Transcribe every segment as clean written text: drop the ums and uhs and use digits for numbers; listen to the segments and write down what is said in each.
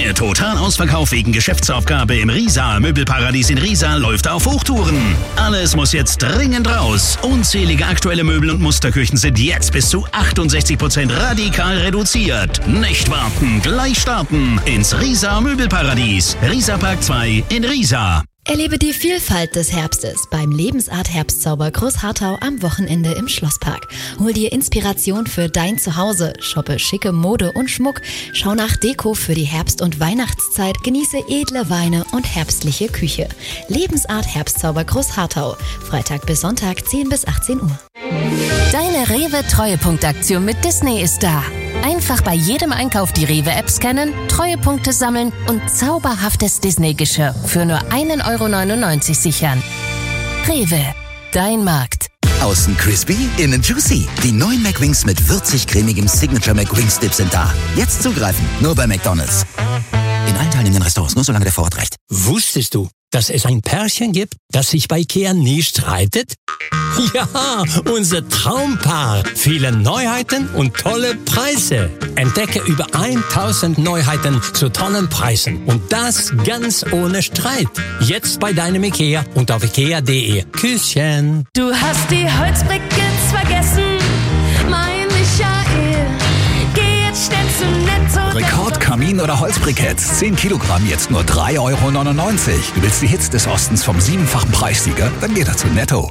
Der Totalausverkauf wegen Geschäftsaufgabe im Riesa Möbelparadies in Riesa läuft auf Hochtouren. Alles muss jetzt dringend raus. Unzählige aktuelle Möbel und Musterküchen sind jetzt bis zu 68% radikal reduziert. Nicht warten, gleich starten ins Riesa Möbelparadies. Riesa Park 2 in Riesa. Erlebe die Vielfalt des Herbstes beim Lebensart Herbstzauber Großharthau am Wochenende im Schlosspark. Hol dir Inspiration für dein Zuhause, shoppe schicke Mode und Schmuck, schau nach Deko für die Herbst- und Weihnachtszeit, genieße edle Weine und herbstliche Küche. Lebensart Herbstzauber Großharthau, Freitag bis Sonntag 10 bis 18 Uhr. Deine Rewe-Treuepunktaktion mit Disney ist da. Einfach bei jedem Einkauf die Rewe-App scannen, Treuepunkte sammeln und zauberhaftes Disney-Geschirr für nur 1,99 € sichern. Rewe, dein Markt. Außen crispy, innen juicy. Die neuen McWings mit würzig-cremigem Signature McWings Dip sind da. Jetzt zugreifen, nur bei McDonald's. In allen teilnehmenden Restaurants, nur solange der Vorrat reicht. Wusstest du, dass es ein Pärchen gibt, das sich bei IKEA nie streitet? Ja, unser Traumpaar. Viele Neuheiten und tolle Preise. Entdecke über 1000 Neuheiten zu tollen Preisen. Und das ganz ohne Streit. Jetzt bei deinem IKEA und auf ikea.de. Küsschen. Du hast die Holzbriketts vergessen, mein Michael. Geh jetzt schnell zum Netto. Rekordkamin oder Holzbriketts. 10 Kilogramm, jetzt nur 3,99 €. Du willst die Hits des Ostens vom 7-fachen Preissieger? Dann geh doch zu Netto.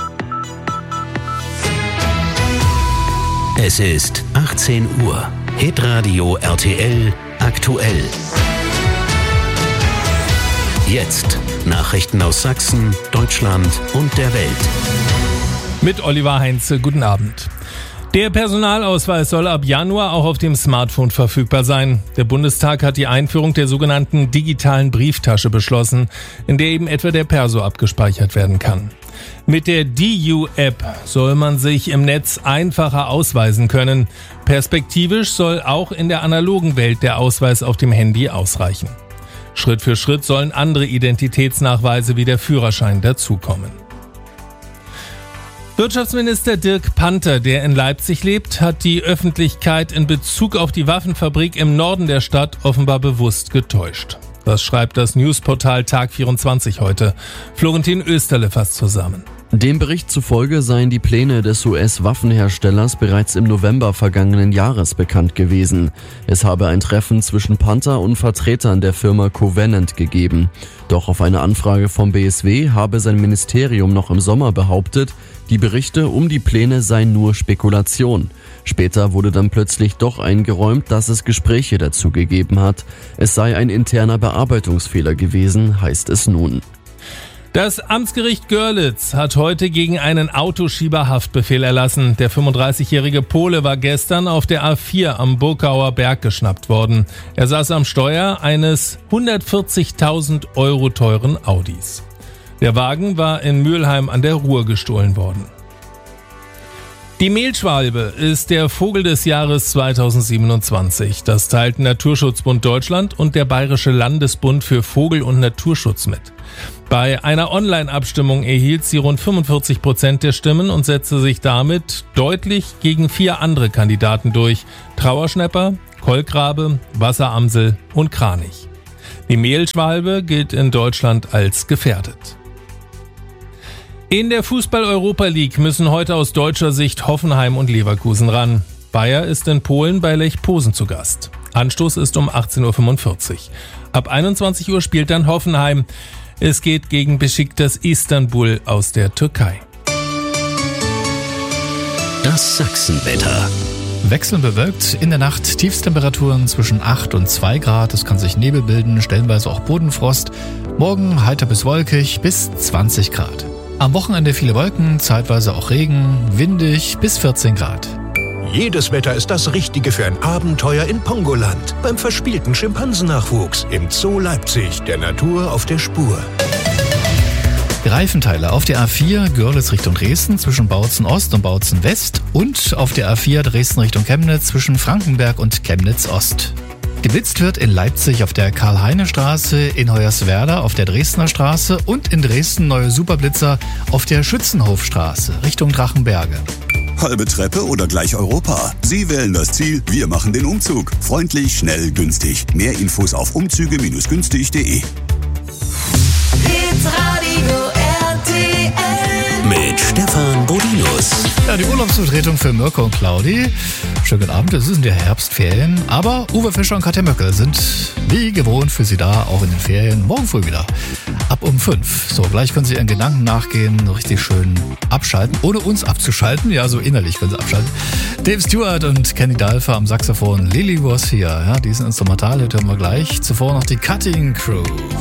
Es ist 18 Uhr. Hitradio RTL aktuell. Jetzt Nachrichten aus Sachsen, Deutschland und der Welt. Mit Oliver Heinze, guten Abend. Der Personalausweis soll ab Januar auch auf dem Smartphone verfügbar sein. Der Bundestag hat die Einführung der sogenannten digitalen Brieftasche beschlossen, in der eben etwa der Perso abgespeichert werden kann. Mit der DU-App soll man sich im Netz einfacher ausweisen können. Perspektivisch soll auch in der analogen Welt der Ausweis auf dem Handy ausreichen. Schritt für Schritt sollen andere Identitätsnachweise wie der Führerschein dazukommen. Wirtschaftsminister Dirk Panther, der in Leipzig lebt, hat die Öffentlichkeit in Bezug auf die Waffenfabrik im Norden der Stadt offenbar bewusst getäuscht. Das schreibt das Newsportal Tag24 heute. Florentin Österle fasst zusammen. Dem Bericht zufolge seien die Pläne des US-Waffenherstellers bereits im November vergangenen Jahres bekannt gewesen. Es habe ein Treffen zwischen Panther und Vertretern der Firma Covenant gegeben. Doch auf eine Anfrage vom BSW habe sein Ministerium noch im Sommer behauptet, die Berichte um die Pläne seien nur Spekulation. Später wurde dann plötzlich doch eingeräumt, dass es Gespräche dazu gegeben hat. Es sei ein interner Bearbeitungsfehler gewesen, heißt es nun. Das Amtsgericht Görlitz hat heute gegen einen Autoschieber Haftbefehl erlassen. Der 35-jährige Pole war gestern auf der A4 am Burgauer Berg geschnappt worden. Er saß am Steuer eines 140.000 € teuren Audis. Der Wagen war in Mülheim an der Ruhr gestohlen worden. Die Mehlschwalbe ist der Vogel des Jahres 2027. Das teilten Naturschutzbund Deutschland und der Bayerische Landesbund für Vogel- und Naturschutz mit. Bei einer Online-Abstimmung erhielt sie rund 45% der Stimmen und setzte sich damit deutlich gegen 4 andere Kandidaten durch: Trauerschnäpper, Kolkrabe, Wasseramsel und Kranich. Die Mehlschwalbe gilt in Deutschland als gefährdet. In der Fußball-Europa League müssen heute aus deutscher Sicht Hoffenheim und Leverkusen ran. Bayer ist in Polen bei Lech Posen zu Gast. Anstoß ist um 18:45 Uhr. Ab 21 Uhr spielt dann Hoffenheim. Es geht gegen Beşiktaş Istanbul aus der Türkei. Das Sachsenwetter. Wechselnd bewölkt, in der Nacht Tiefstemperaturen zwischen 8 und 2 Grad. Es kann sich Nebel bilden, stellenweise auch Bodenfrost. Morgen heiter bis wolkig bis 20 Grad. Am Wochenende viele Wolken, zeitweise auch Regen, windig bis 14 Grad. Jedes Wetter ist das Richtige für ein Abenteuer in Pongoland. Beim verspielten Schimpansennachwuchs im Zoo Leipzig, der Natur auf der Spur. Reifenteile auf der A4 Görlitz Richtung Dresden zwischen Bautzen Ost und Bautzen West und auf der A4 Dresden Richtung Chemnitz zwischen Frankenberg und Chemnitz Ost. Geblitzt wird in Leipzig auf der Karl-Heine-Straße, in Hoyerswerda auf der Dresdner Straße und in Dresden neue Superblitzer auf der Schützenhofstraße Richtung Drachenberge. Halbe Treppe oder gleich Europa? Sie wählen das Ziel, wir machen den Umzug. Freundlich, schnell, günstig. Mehr Infos auf umzüge-günstig.de. Mit Stefan Bodinus. Ja, die Urlaubsvertretung für Mirko und Claudi. Schönen guten Abend, es sind ja Herbstferien, aber Uwe Fischer und Katja Möckel sind wie gewohnt für Sie da, auch in den Ferien, morgen früh wieder. Ab um 5. So, gleich können Sie Ihren Gedanken nachgehen, richtig schön abschalten, ohne uns abzuschalten. Ja, so innerlich können Sie abschalten. Dave Stewart und Kenny Dalfa am Saxophon. Lily was here. Ja, diesen Instrumental hören wir gleich. Zuvor noch die Cutting Crew.